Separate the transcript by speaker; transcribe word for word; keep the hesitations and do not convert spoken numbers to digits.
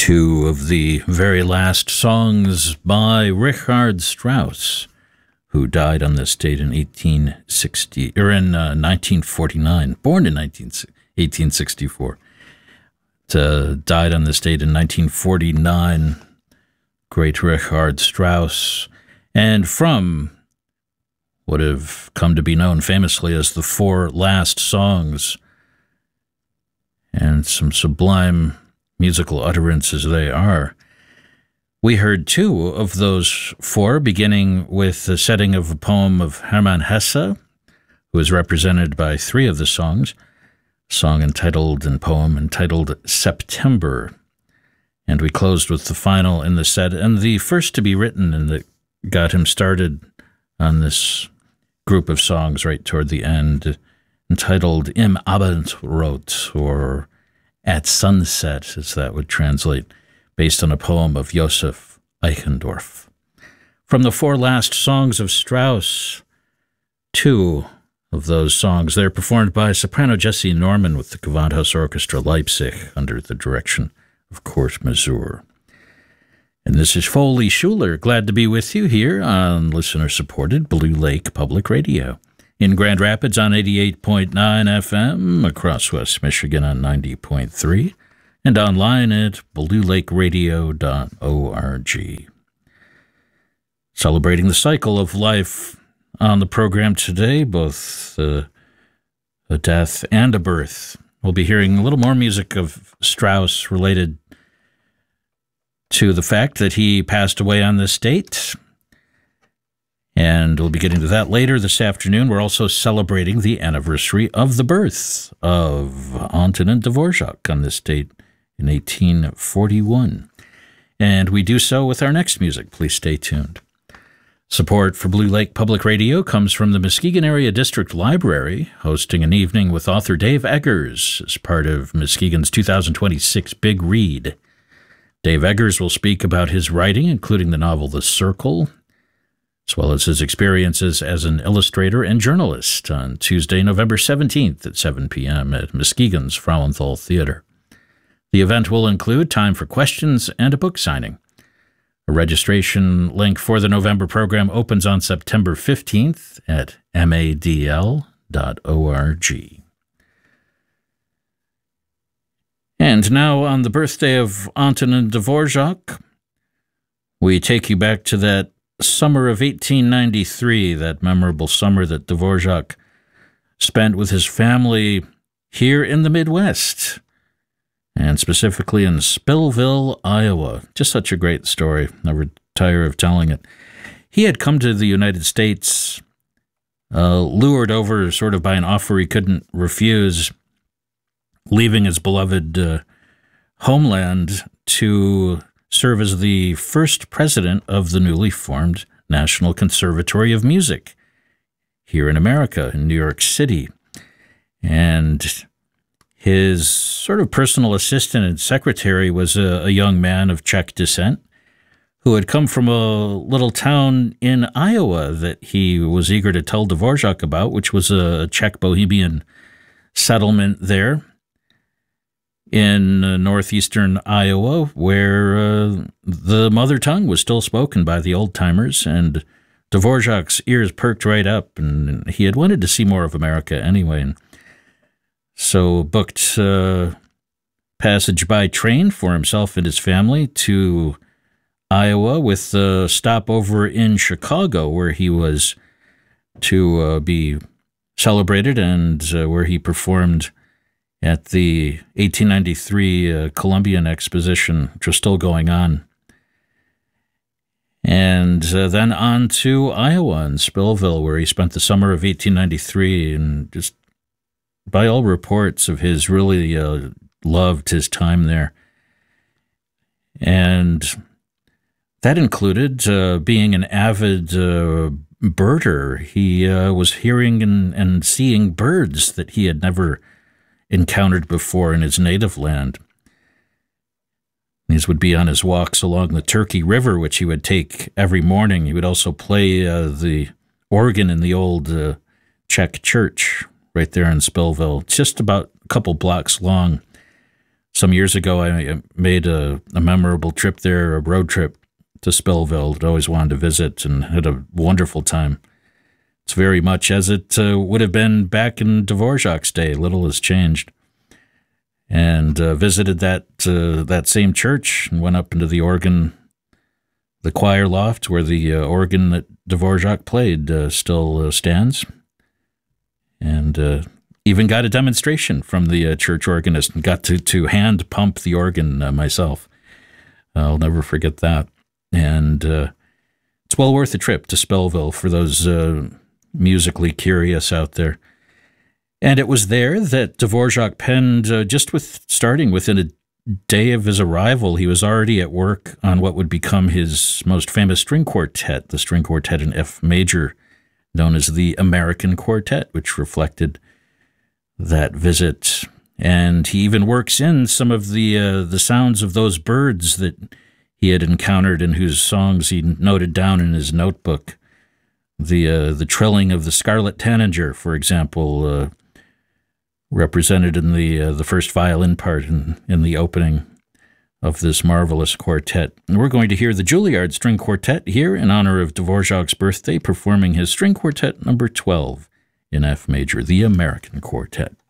Speaker 1: Two of the very last songs by Richard Strauss, who died on this date in eighteen sixty or in uh, nineteen forty-nine, born in eighteen sixty-four. Uh, died on this date in nineteen forty-nine. Great Richard Strauss, and from what have come to be known famously as the Four Last Songs, and some sublime musical utterances they are. We heard two of those four, beginning with the setting of a poem of Hermann Hesse, who is represented by three of the songs, a song entitled and poem entitled September. And we closed with the final in the set, and the first to be written, and that got him started on this group of songs right toward the end, entitled Im Abendrot, or At Sunset, as that would translate, based on a poem of Joseph Eichendorff. From the Four Last Songs of Strauss, two of those songs, they're performed by soprano Jessie Norman with the Gewandhaus Orchestra Leipzig under the direction of Kurt Masur. And this is Foley Schuler, glad to be with you here on listener-supported Blue Lake Public Radio. In Grand Rapids on eighty-eight point nine F M, across West Michigan on ninety point three, and online at blue lake radio dot org. Celebrating the cycle of life on the program today, both uh, a death and a birth. We'll be hearing a little more music of Strauss related to the fact that he passed away on this date. And we'll be getting to that later this afternoon. We're also celebrating the anniversary of the birth of Antonin Dvorak on this date in eighteen forty-one. And we do so with our next music. Please stay tuned. Support for Blue Lake Public Radio comes from the Muskegon Area District Library, hosting an evening with author Dave Eggers as part of Muskegon's two thousand twenty-six Big Read. Dave Eggers will speak about his writing, including the novel The Circle, as well as his experiences as an illustrator and journalist on Tuesday, November seventeenth at seven p m at Muskegon's Frauenthal Theater. The event will include time for questions and a book signing. A registration link for the November program opens on September fifteenth at m a d l dot org. And now, on the birthday of Antonin Dvorak, we take you back to that summer of eighteen ninety-three, that memorable summer that Dvorak spent with his family here in the Midwest, and specifically in Spillville, Iowa. Just such a great story. Never tire of telling it. He had come to the United States, uh, lured over sort of by an offer he couldn't refuse, leaving his beloved uh, homeland to serve as the first president of the newly formed National Conservatory of Music here in America, in New York City. And his sort of personal assistant and secretary was a, a young man of Czech descent who had come from a little town in Iowa that he was eager to tell Dvorak about, which was a Czech Bohemian settlement there in uh, northeastern Iowa, where uh, the mother tongue was still spoken by the old-timers, and Dvorak's ears perked right up, and he had wanted to see more of America anyway, and so booked uh, passage by train for himself and his family to Iowa, with a stopover in Chicago, where he was to uh, be celebrated and uh, where he performed at the eighteen ninety-three uh, Columbian Exposition, which was still going on. And uh, then on to Iowa and Spillville, where he spent the summer of eighteen ninety-three, and just by all reports of his, really uh, loved his time there. And that included uh, being an avid uh, birder. He uh, was hearing and, and seeing birds that he had never encountered before in his native land. These would be on his walks along the Turkey River, which he would take every morning. He would also play uh, the organ in the old uh, Czech church right there in Spillville, just about a couple blocks long. some years ago, I made a, a memorable trip there, a road trip to Spellville. I'd always wanted to visit and had a wonderful time. It's very much as it uh, would have been back in Dvorak's day. Little has changed. And uh, visited that uh, that same church and went up into the organ, the choir loft where the uh, organ that Dvorak played uh, still uh, stands. And uh, even got a demonstration from the uh, church organist and got to, to hand pump the organ uh, myself. I'll never forget that. And uh, it's well worth a trip to Spellville for those uh, musically curious out there. And it was there that Dvorak penned, uh, just with starting within a day of his arrival, he was already at work on what would become his most famous string quartet, the string quartet in F major, known as the American Quartet, which reflected that visit. And he even works in some of the uh, the sounds of those birds that he had encountered and whose songs he noted down in his notebook. The uh, the trilling of the scarlet tanager, for example, uh, represented in the uh, the first violin part in, in the opening of this marvelous quartet. And we're going to hear the Juilliard String Quartet here in honor of Dvorak's birthday, performing his string quartet number twelve in F major, the American Quartet.